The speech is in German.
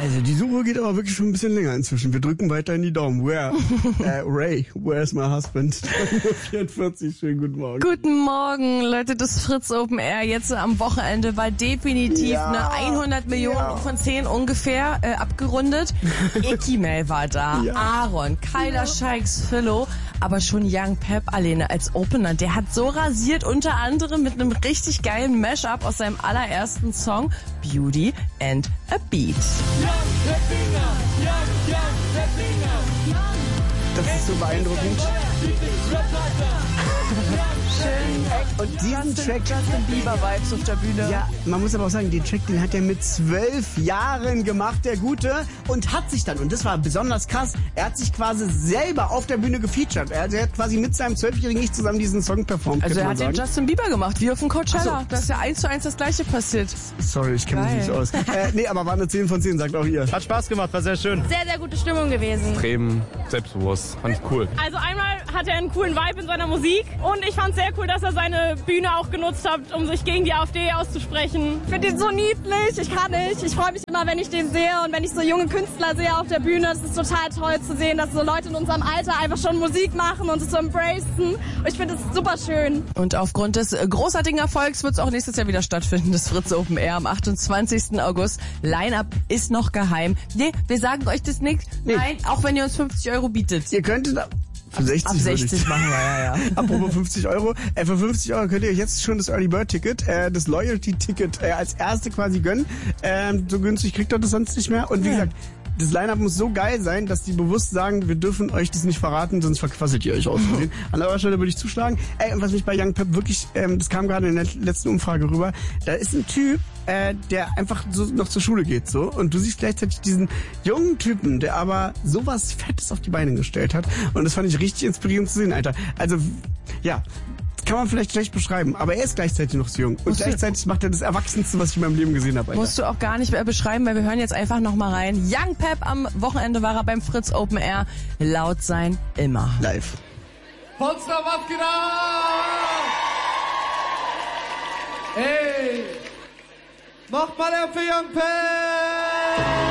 Also die Suche geht aber wirklich schon ein bisschen länger inzwischen. Wir drücken weiter in die Daumen. Ray, where's my husband? 44, schönen guten Morgen. Guten Morgen, Leute des Fritz Open Air. Jetzt am Wochenende war definitiv eine 100 Millionen von 10 ungefähr abgerundet. Ikimel war da, Aaron, Kyla Shikes, Philo, aber schon Young Pep alleine als Opener. Der hat so rasiert, unter anderem mit einem richtig geilen Mashup aus seinem allerersten Song Beauty and a Beat. Das ist so beeindruckend. Schön. Und diesen Track... Justin Bieber-Vibes auf der Bühne. Ja, man muss aber auch sagen, den Track, den hat er mit 12 Jahren gemacht, der Gute. Und hat sich dann, und das war besonders krass, er hat sich quasi selber auf der Bühne gefeatured. Er hat quasi mit seinem 12-Jährigen nicht zusammen diesen Song performt. Also er hat den Justin Bieber gemacht, wie auf dem Coachella. So. Das ist ja 1:1 das Gleiche passiert. Sorry, ich kenne mich nicht aus. Nee, aber war eine 10 von 10, sagt auch ihr. Hat Spaß gemacht, war sehr schön. Sehr, sehr gute Stimmung gewesen. Extrem selbstbewusst, fand ich cool. Also einmal hat er einen coolen Vibe in seiner Musik und ich fand es sehr cool, dass er seine Bühne auch genutzt hat, um sich gegen die AfD auszusprechen. Ich finde ihn so niedlich, ich kann nicht. Ich freue mich immer, wenn ich den sehe und wenn ich so junge Künstler sehe auf der Bühne. Es ist total toll zu sehen, dass so Leute in unserem Alter einfach schon Musik machen und es so embracen. Und ich finde es super schön. Und aufgrund des großartigen Erfolgs wird es auch nächstes Jahr wieder stattfinden, das Fritz Open Air am 28. August. Line-Up ist noch geheim. Nee, wir sagen euch das nicht. Nee. Nein, auch wenn ihr uns 50 € bietet. Ihr könntet... Für 60 Ab 60 machen wir, ja. Apropos 50 €. Für 50 € könnt ihr euch jetzt schon das Early Bird Ticket, das Loyalty Ticket als erste quasi gönnen. So günstig kriegt ihr das sonst nicht mehr. Und wie gesagt, das Line-Up muss so geil sein, dass die bewusst sagen, wir dürfen euch das nicht verraten, sonst verquasselt ihr euch aus. An eurer Stelle würde ich zuschlagen. Und was mich bei Young Pep wirklich, das kam gerade in der letzten Umfrage rüber, da ist ein Typ, der einfach so noch zur Schule geht, so. Und du siehst gleichzeitig diesen jungen Typen, der aber sowas Fettes auf die Beine gestellt hat. Und das fand ich richtig inspirierend zu sehen, Alter. Also, ja. Kann man vielleicht schlecht beschreiben, aber er ist gleichzeitig noch so jung. Und gleichzeitig macht er das Erwachsenste, was ich in meinem Leben gesehen habe. Alter. Musst du auch gar nicht mehr beschreiben, weil wir hören jetzt einfach noch mal rein. Young Pep am Wochenende war er beim Fritz Open Air. Laut sein immer. Live. Potsdam, was geht ab? Ey, macht mal er für Young Pep!